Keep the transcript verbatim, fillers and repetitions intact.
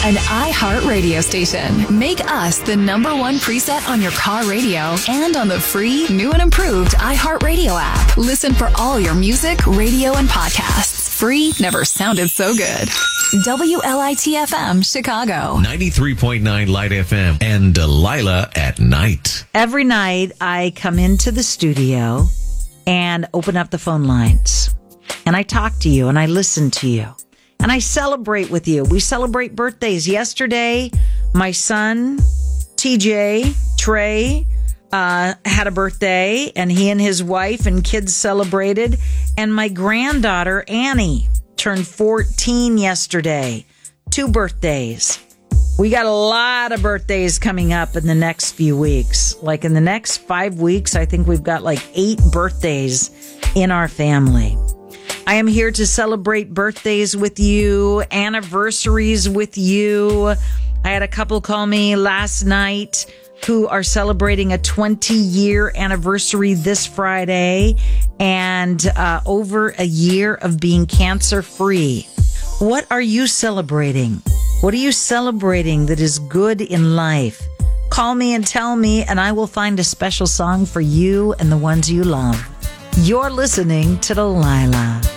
an iHeart radio station. Make us the number one preset on your car radio and on the free, new and improved iHeart Radio app. Listen for all your music, radio, and podcasts. Free never sounded so good. W L I T F M, Chicago. ninety-three point nine Light F M and Delilah at night. Every night I come into the studio and open up the phone lines. And I talk to you and I listen to you. And I celebrate with you. We celebrate birthdays. Yesterday, my son, T J, Trey, uh, had a birthday. And he and his wife and kids celebrated. And my granddaughter, Annie, turned fourteen yesterday. Two birthdays. We got a lot of birthdays coming up in the next few weeks. Like in the next five weeks, I think we've got like eight birthdays in our family. I am here to celebrate birthdays with you, anniversaries with you. I had a couple call me last night who are celebrating a twenty-year anniversary this Friday and uh, over a year of being cancer-free. What are you celebrating? What are you celebrating that is good in life? Call me and tell me, and I will find a special song for you and the ones you love. You're listening to Delilah.